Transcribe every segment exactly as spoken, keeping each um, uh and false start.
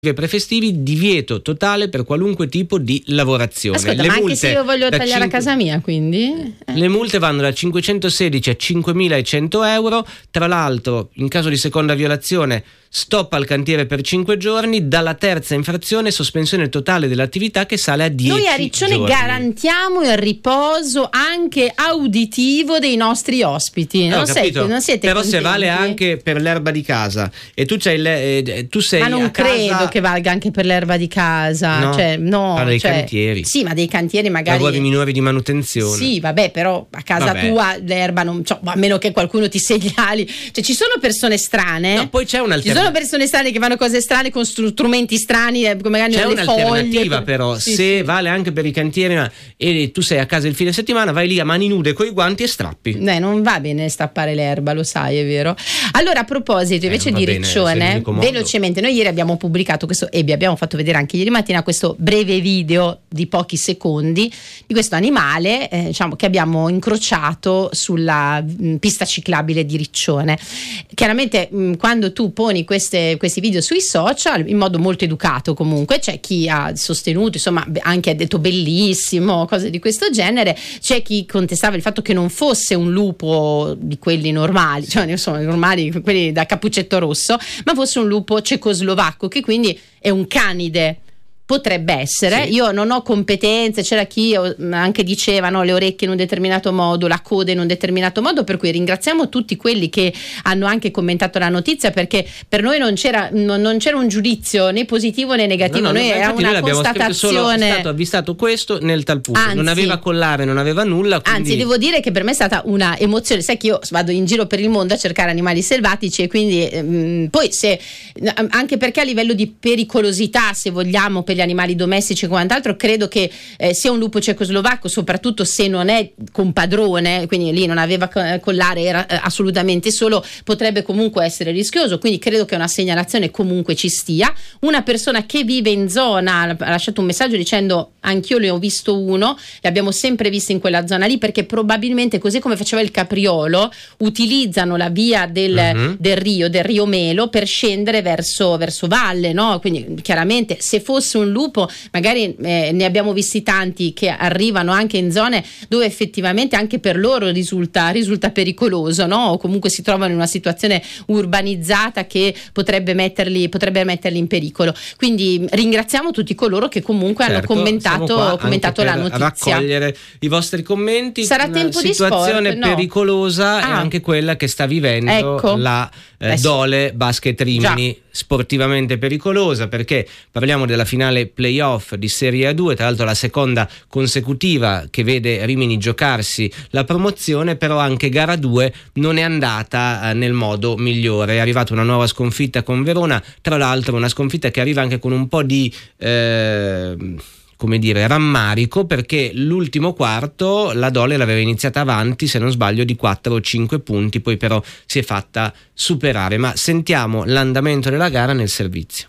prefestivi, divieto totale per qualunque tipo di lavorazione. Ascolta, le ma multe anche se io voglio tagliare cinque... a casa mia, quindi eh. le multe vanno da cinquecentosedici a cinquemilacento euro. Tra l'altro, in caso di seconda violazione, stop al cantiere per cinque giorni, dalla terza infrazione sospensione totale dell'attività che sale a dieci giorni. Noi a Riccione garantiamo il riposo anche auditivo dei nostri ospiti. Non, no, sei, non siete Però contenti? Se vale anche per l'erba di casa e tu c'hai le, eh, tu sei ma non a credo casa... che valga anche per l'erba di casa, no, cioè no, parla dei cioè, cantieri. Sì, ma dei cantieri magari lavori minori di manutenzione. Sì, vabbè, però a casa vabbè. tua l'erba non, cioè, a meno che qualcuno ti segnali, cioè ci sono persone strane. No, poi c'è un'alternativa. Ci sono persone strane che fanno cose strane con strumenti strani, come magari c'è le un'alternativa foglie. però sì, se sì. vale anche per i cantieri ma, e tu sei a casa il fine settimana, vai lì a mani nude coi guanti e strappi. Eh, non va bene stappare l'erba, lo sai, è vero. Allora, a proposito invece eh, di bene, Riccione, velocemente, noi ieri abbiamo pubblicato questo e vi abbiamo fatto vedere anche ieri mattina questo breve video di pochi secondi di questo animale eh, diciamo che abbiamo incrociato sulla mh, pista ciclabile di Riccione. Chiaramente mh, quando tu poni queste, questi video sui social in modo molto educato, comunque c'è chi ha sostenuto, insomma, anche ha detto bellissimo, cose di questo genere, c'è chi contestava il fatto che non fosse un lupo di quelli normali, cioè insomma normali, quelli da cappuccetto rosso, ma fosse un lupo cecoslovacco, che quindi è un canide. Potrebbe essere, sì. Io non ho competenze, c'era chi anche dicevano le orecchie in un determinato modo, la coda in un determinato modo, per cui ringraziamo tutti quelli che hanno anche commentato la notizia, perché per noi non c'era, non, non c'era un giudizio né positivo né negativo, no, no, noi era una noi constatazione. Solo, è stato avvistato questo nel tal punto, anzi, non aveva collare, non aveva nulla. Quindi... Anzi, devo dire che per me è stata una emozione, sai che io vado in giro per il mondo a cercare animali selvatici e quindi ehm, poi se anche perché a livello di pericolosità, se vogliamo, per gli animali domestici e quant'altro, credo che eh, sia un lupo cecoslovacco, soprattutto se non è compadrone, quindi lì non aveva collare, era eh, assolutamente solo, potrebbe comunque essere rischioso, quindi credo che una segnalazione comunque ci stia. Una persona che vive in zona ha lasciato un messaggio dicendo anch'io ne ho visto uno, li abbiamo sempre visti in quella zona lì, perché probabilmente, così come faceva il capriolo, utilizzano la via del, uh-huh. del Rio, del Rio Melo, per scendere verso, verso valle, no? Quindi chiaramente se fosse un lupo magari eh, ne abbiamo visti tanti che arrivano anche in zone dove effettivamente anche per loro risulta, risulta pericoloso, no? O comunque si trovano in una situazione urbanizzata che potrebbe metterli, potrebbe metterli in pericolo. Quindi ringraziamo tutti coloro che comunque certo, hanno commentato, commentato la notizia. Raccogliere i vostri commenti. Sarà tempo di sport. La situazione no. pericolosa ah. è anche quella che sta vivendo ecco. la eh, Dole Basket Rimini. Già. Sportivamente pericolosa, perché parliamo della finale playoff di Serie A due, tra l'altro la seconda consecutiva che vede Rimini giocarsi la promozione, però anche gara due non è andata eh, nel modo migliore. È arrivata una nuova sconfitta con Verona, tra l'altro una sconfitta che arriva anche con un po' di eh, come dire, rammarico, perché l'ultimo quarto la Dole l'aveva iniziata avanti, se non sbaglio, di quattro o cinque punti, poi però si è fatta superare. Ma sentiamo l'andamento della gara nel servizio.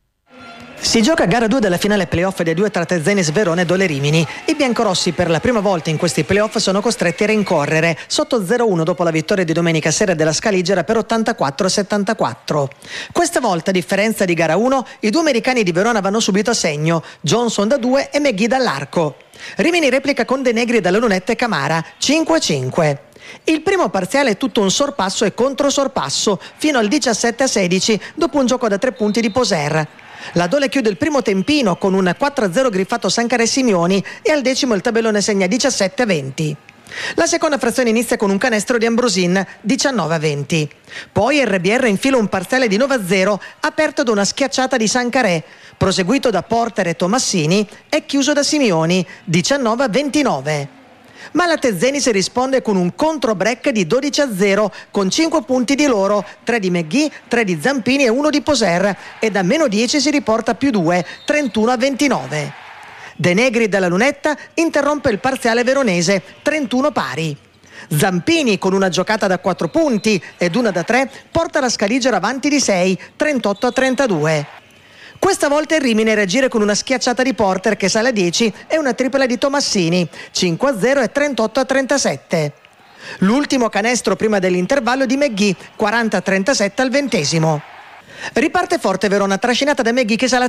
Si gioca gara due della finale playoff dei due tra Tezenis Verona e Dole Rimini. I biancorossi per la prima volta in questi playoff sono costretti a rincorrere sotto zero uno dopo la vittoria di domenica sera della Scaligera per ottantaquattro a settantaquattro. Questa volta, a differenza di gara uno, i due americani di Verona vanno subito a segno, Johnson da due e McGee dall'arco. Rimini replica con De Negri dalla lunetta e Camara, cinque a cinque. Il primo parziale è tutto un sorpasso e controsorpasso fino al diciassette a sedici dopo un gioco da tre punti di Poser. La Dole chiude il primo tempino con un quattro a zero griffato Sancare e Simioni e al decimo il tabellone segna diciassette a venti. La seconda frazione inizia con un canestro di Ambrosin, diciannove a venti. Poi R B R infila un parziale di nove a zero aperto da una schiacciata di Sancare, proseguito da Porter e Tomassini e chiuso da Simioni, diciannove a ventinove. Ma la Tezenis risponde con un contro-break di dodici a zero con cinque punti di loro, tre di McGee, tre di Zampini e uno di Poser, e da meno dieci si riporta a più due, trentuno a ventinove. De Negri dalla lunetta interrompe il parziale veronese, trentuno pari. Zampini con una giocata da quattro punti ed una da tre porta la Scaligera avanti di sei, trentotto a trentadue. Questa volta il Rimini reagire con una schiacciata di Porter che sale a dieci e una tripla di Tomassini, cinque a zero e trentotto a trentasette. L'ultimo canestro prima dell'intervallo di McGee, quaranta a trentasette al ventesimo. Riparte forte Verona, trascinata da Meghi Chesalazzi